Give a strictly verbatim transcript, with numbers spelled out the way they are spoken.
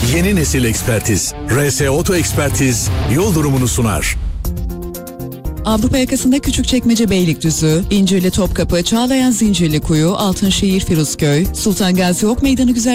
Yeni nesil ekspertiz. R S Oto Ekspertiz yol durumunu sunar. Avrupa yakasında Küçükçekmece Beylikdüzü, İncirli Topkapı, Çağlayan Zincirlikuyu, Altınşehir Firuzköy, Sultan Gazi Ok Meydanı güzel